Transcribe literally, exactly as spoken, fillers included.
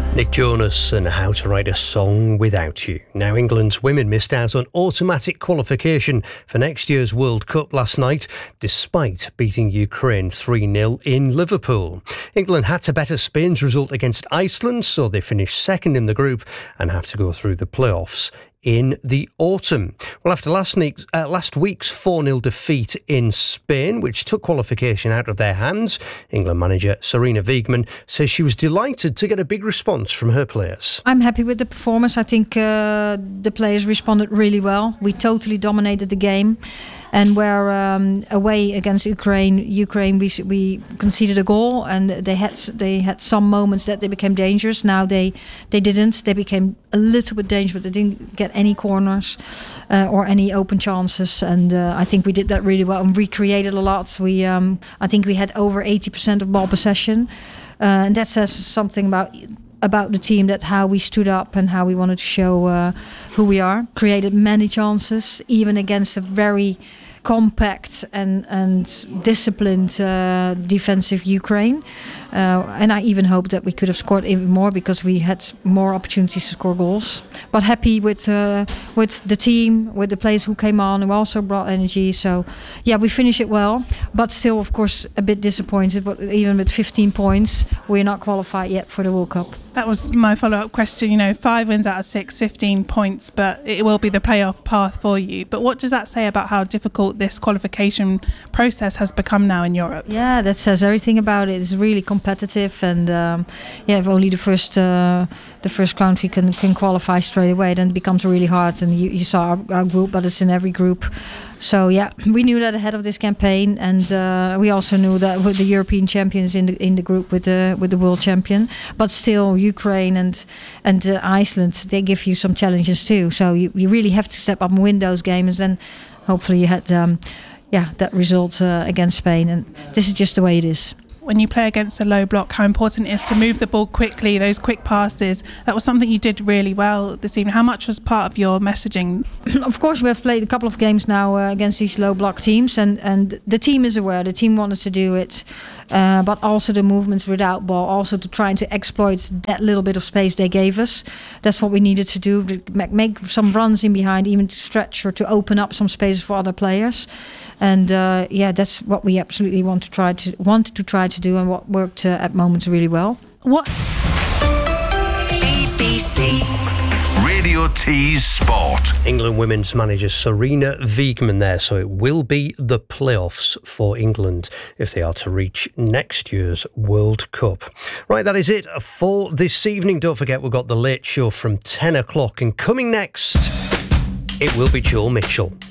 Nick Jonas and How to Write a Song Without You. Now, England's women missed out on automatic qualification for next year's World Cup last night, despite beating Ukraine three nil in Liverpool. England had to better Spain's result against Iceland, so they finished second in the group and have to go through the playoffs in the autumn. Well, after last week's, uh, last week's four nil defeat in Spain, which took qualification out of their hands, England manager Sarina Wiegman says she was delighted to get a big response from her players. I'm happy with the performance. I think uh, the players responded really well. We totally dominated the game. And where um, away against Ukraine, Ukraine we we conceded a goal, and they had they had some moments that they became dangerous. Now they they didn't. They became a little bit dangerous, but they didn't get any corners uh, or any open chances. And uh, I think we did that really well and recreated a lot. We um, I think we had over eighty percent of ball possession, uh, and that says something about. about the team, that how we stood up and how we wanted to show uh, who we are. Created many chances, even against a very compact and and disciplined uh, defensive Ukraine. Uh, and I even hoped that we could have scored even more because we had more opportunities to score goals. But happy with uh, with the team, with the players who came on, who also brought energy. So yeah, we finished it well, but still, of course, a bit disappointed. But even with fifteen points, we're not qualified yet for the World Cup. That was my follow-up question. You know, five wins out of six, fifteen points, but it will be the playoff path for you. But what does that say about how difficult this qualification process has become now in Europe? Yeah, that says everything about it. It's really competitive, and um, yeah, if only the first uh, the first country can can qualify straight away, then it becomes really hard. And you, you saw our, our group, but it's in every group. So yeah, we knew that ahead of this campaign, and uh, we also knew that with the European champions in the in the group with the with the world champion. But still, Ukraine and and uh, Iceland, they give you some challenges too. So you, you really have to step up and win those games. And then hopefully you had um, yeah that result uh, against Spain. And this is just the way it is. When you play against a low block, how important it is to move the ball quickly, those quick passes. That was something you did really well this evening. How much was part of your messaging? Of course, we have played a couple of games now uh, against these low block teams, and, and the team is aware. The team wanted to do it, uh, but also the movements without ball, also to trying to exploit that little bit of space they gave us. That's what we needed to do, to make some runs in behind, even to stretch or to open up some space for other players. And uh, yeah, that's what we absolutely want to try to want to try to do, and what worked uh, at moments really well. What? B B C Radio T's Sport. England women's manager Sarina Wiegman there, so it will be the playoffs for England if they are to reach next year's World Cup. Right, that is it for this evening. Don't forget, we've got the Late Show from ten o'clock, and coming next, it will be Joel Mitchell.